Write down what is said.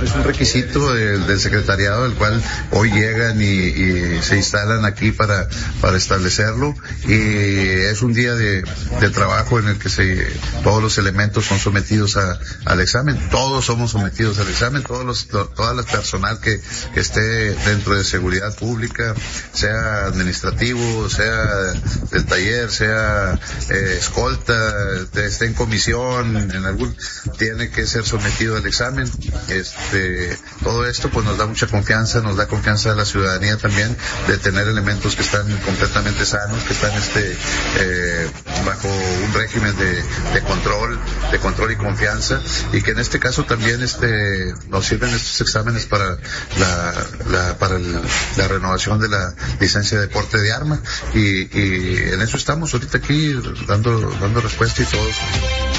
es un requisito del secretariado, del cual hoy llegan y se instalan aquí para establecerlo, y es un día de trabajo en el que todos los elementos son sometidos al examen. Todos somos sometidos al examen, toda la personal que esté dentro de seguridad pública, sea administrativo, sea del taller, sea escolta, esté en comisión, tiene que ser sometido al examen. Todo esto pues nos da mucha confianza, nos da confianza a la ciudadanía también de tener elementos que están completamente sanos, que están bajo un régimen de control y confianza, y que en este caso también nos sirven estos exámenes para la renovación de la licencia de porte de arma, y en eso estamos ahorita aquí dando respuesta y todo.